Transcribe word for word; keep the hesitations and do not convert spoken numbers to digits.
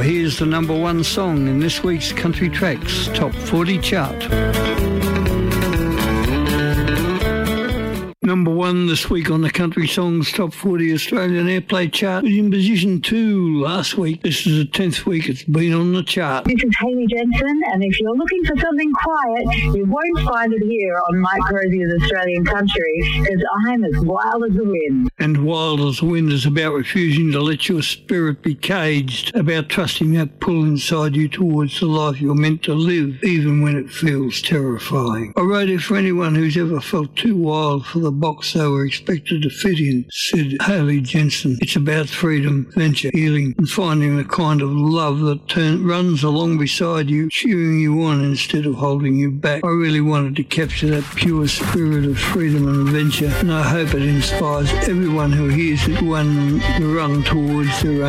here's the number one song in this week's Country Tracks Top forty chart. Number one this week on the Country Songs Top forty Australian Airplay chart was in position two last week. This is the tenth week it's been on the chart. This is Hayley Jensen, and if you're looking for something quiet, you won't find it here on Mike Rosier's Australian Country, because I'm as wild as the wind. And Wild as the Wind is about refusing to let your spirit be caged, about trusting that pull inside you towards the life you're meant to live, even when it feels terrifying. I wrote it for anyone who's ever felt too wild for the box they were expected to fit in, said Hayley Jensen. It's about freedom, adventure, healing, and finding the kind of love that turn, runs along beside you, cheering you on instead of holding you back. I really wanted to capture that pure spirit of freedom and adventure, and I hope it inspires everyone who hears it one to run towards their own